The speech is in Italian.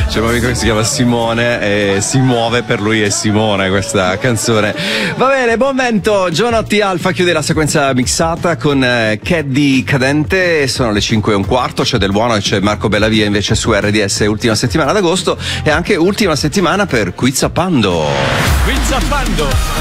C'è un amico che si chiama Simone e si muove, per lui è Simone questa canzone. Va bene, buon vento. Giovanotti Alfa chiude la sequenza mixata con Caddy Cadente. Sono le 5:15. C'è Del Buono e c'è Marco Bellavia invece su RDS. Ultima settimana d'agosto e anche ultima settimana per Quiz Appando.